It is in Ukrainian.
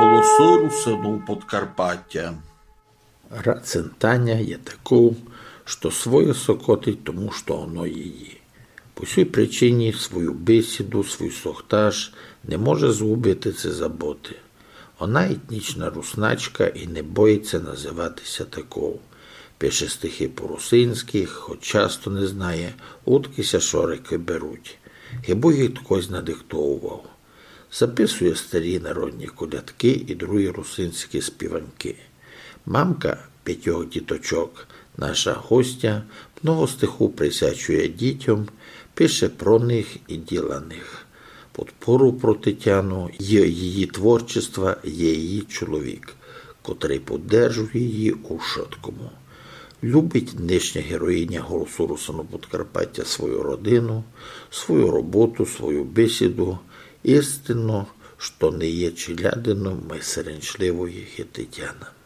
голосу русину Подкарпаття. Рацин Таня є таку, що своє сокотить тому, що оно її. По цій причині свою бесіду, свій сохтаж не може згубити це заботи. Вона етнічна русначка і не боїться називатися такою. Пише стихи по-русинськи, хоч часто не знає, откися шорики беруть. Хіба їх хтось надиктовував. Записує старі народні колядки і другі русинські співанки. Мамка 5 діточок, наша гостя, много стиху присвячує дітям, пише про них і діла них. Подпору про Тетяну є її творчества, є її чоловік, котрий поддержує її у шоткому. Любить нинішня героїня голосу русину Подкарпаття свою родину, свою роботу, свою бесіду, істинно, що не є челядином майстерничливої Тетяна.